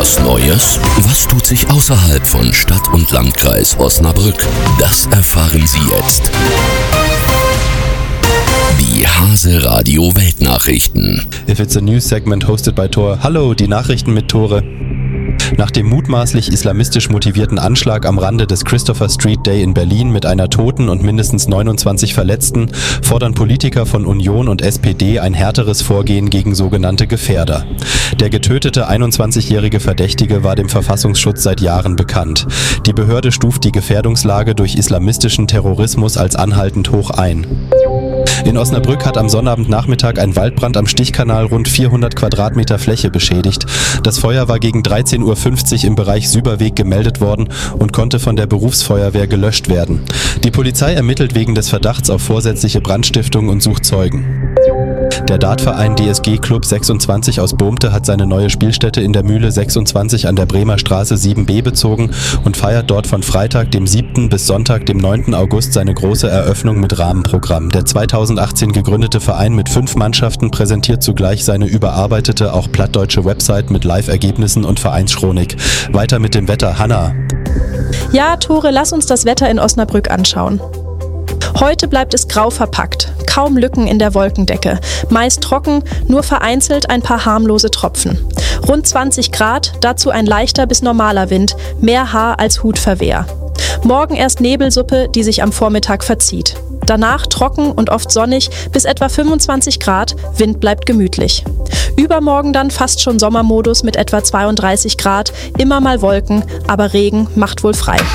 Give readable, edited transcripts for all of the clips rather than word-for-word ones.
Was Neues? Was tut sich außerhalb von Stadt und Landkreis Osnabrück? Das erfahren Sie jetzt. Die Hase Radio Weltnachrichten. If it's a news segment hosted by Tor. Hallo, die Nachrichten mit Tore. Nach dem mutmaßlich islamistisch motivierten Anschlag am Rande des Christopher Street Day in Berlin mit einer Toten und mindestens 29 Verletzten fordern Politiker von Union und SPD ein härteres Vorgehen gegen sogenannte Gefährder. Der getötete 21-jährige Verdächtige war dem Verfassungsschutz seit Jahren bekannt. Die Behörde stuft die Gefährdungslage durch islamistischen Terrorismus als anhaltend hoch ein. In Osnabrück hat am Sonnabendnachmittag ein Waldbrand am Stichkanal rund 400 Quadratmeter Fläche beschädigt. Das Feuer war gegen 13:50 Uhr im Bereich Süberweg gemeldet worden und konnte von der Berufsfeuerwehr gelöscht werden. Die Polizei ermittelt wegen des Verdachts auf vorsätzliche Brandstiftung und sucht Zeugen. Der Dartverein DSG Club 26 aus Bohmte hat seine neue Spielstätte in der Mühle 26 an der Bremer Straße 7b bezogen und feiert dort von Freitag, dem 7. bis Sonntag, dem 9. August seine große Eröffnung mit Rahmenprogramm. Der 2018 gegründete Verein mit 5 Mannschaften präsentiert zugleich seine überarbeitete, auch plattdeutsche Website mit Live-Ergebnissen und Vereinschronik. Weiter mit dem Wetter, Hanna. Ja, Tore, lass uns das Wetter in Osnabrück anschauen. Heute bleibt es grau verpackt. Kaum Lücken in der Wolkendecke. Meist trocken, nur vereinzelt ein paar harmlose Tropfen. Rund 20 Grad, dazu ein leichter bis normaler Wind, mehr Haar als Hutverwehr. Morgen erst Nebelsuppe, die sich am Vormittag verzieht. Danach trocken und oft sonnig bis etwa 25 Grad, Wind bleibt gemütlich. Übermorgen dann fast schon Sommermodus mit etwa 32 Grad, immer mal Wolken, aber Regen macht wohl frei.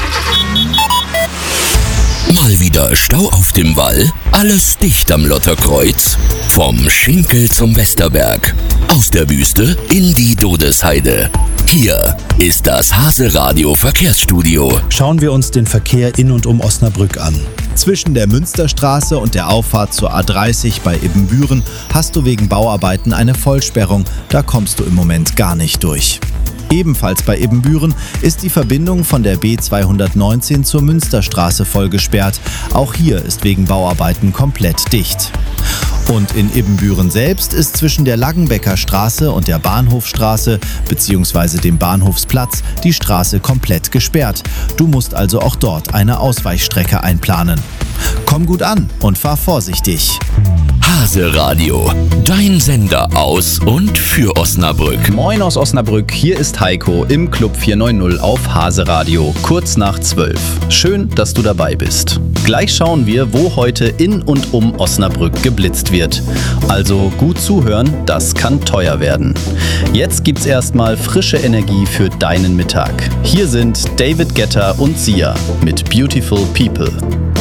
Mal wieder Stau auf dem Wall? Alles dicht am Lotterkreuz? Vom Schinkel zum Westerberg. Aus der Wüste in die Dodesheide. Hier ist das Hase Radio Verkehrsstudio. Schauen wir uns den Verkehr in und um Osnabrück an. Zwischen der Münsterstraße und der Auffahrt zur A30 bei Ibbenbüren hast du wegen Bauarbeiten eine Vollsperrung. Da kommst du im Moment gar nicht durch. Ebenfalls bei Ibbenbüren ist die Verbindung von der B219 zur Münsterstraße voll gesperrt. Auch hier ist wegen Bauarbeiten komplett dicht. Und in Ibbenbüren selbst ist zwischen der Laggenbecker Straße und der Bahnhofstraße bzw. dem Bahnhofsplatz die Straße komplett gesperrt. Du musst also auch dort eine Ausweichstrecke einplanen. Komm gut an und fahr vorsichtig. Hase Radio, dein Sender aus und für Osnabrück. Moin aus Osnabrück, hier ist Heiko im Club 490 auf Hase Radio, kurz nach 12. Schön, dass du dabei bist. Gleich schauen wir, wo heute in und um Osnabrück geblitzt wird. Also gut zuhören, das kann teuer werden. Jetzt gibt's erstmal frische Energie für deinen Mittag. Hier sind David Guetta und Sia mit Beautiful People.